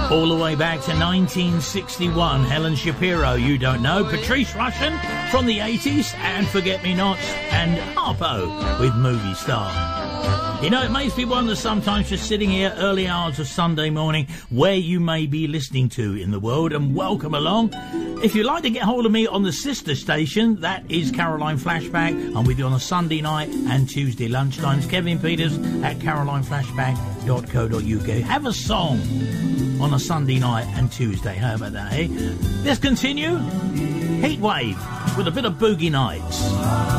All the way back to 1961, Helen Shapiro, You Don't Know, Patrice Rushen from the 80s, and Forget Me Nots, and Harpo with Movie Star. You know, it makes me wonder sometimes, just sitting here early hours of Sunday morning, where you may be listening to in the world, and welcome along. If you'd like to get hold of me on the sister station, that is Caroline Flashback. I'm with you on a Sunday night and Tuesday lunchtimes. Kevin Peters at carolineflashback.co.uk. Have a song on a Sunday night and Tuesday. How about that, eh? Let's continue. Heatwave with a bit of Boogie Nights.